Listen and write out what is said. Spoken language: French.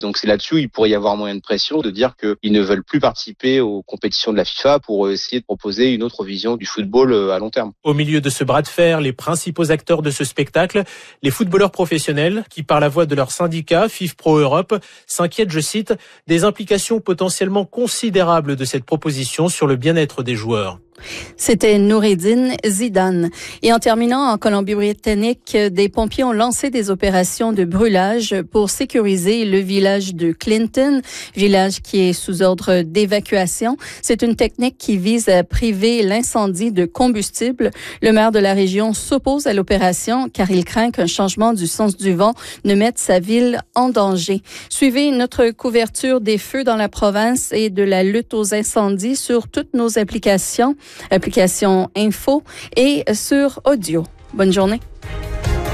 Donc c'est là-dessus où il pourrait y avoir moyen de pression, de dire qu'ils ne veulent plus participer aux compétitions de la FIFA pour essayer de proposer une autre vision du football à long terme. Au milieu de ce bras de fer, les principaux acteurs de ce spectacle, les footballeurs professionnels qui, par la voix de leur syndicat, FIFPro Europe, s'inquiètent, je cite, des implications potentiellement considérables de cette proposition sur le bien-être des joueurs. C'était Noureddine Zidane. Et en terminant, en Colombie-Britannique, des pompiers ont lancé des opérations de brûlage pour sécuriser le village de Clinton, village qui est sous ordre d'évacuation. C'est une technique qui vise à priver l'incendie de combustible. Le maire de la région s'oppose à l'opération car il craint qu'un changement du sens du vent ne mette sa ville en danger. Suivez notre couverture des feux dans la province et de la lutte aux incendies sur toutes nos application info et sur audio. Bonne journée.